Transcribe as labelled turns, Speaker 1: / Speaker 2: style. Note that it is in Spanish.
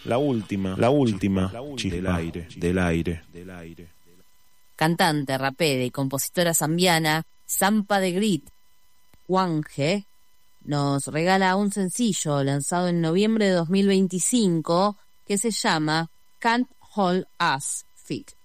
Speaker 1: la última chispa del aire.
Speaker 2: Cantante, rapera y compositora zambiana, Zampa de Grit, Juanje, nos regala un sencillo lanzado en noviembre de 2025 que se llama Can't Hold Us Fit.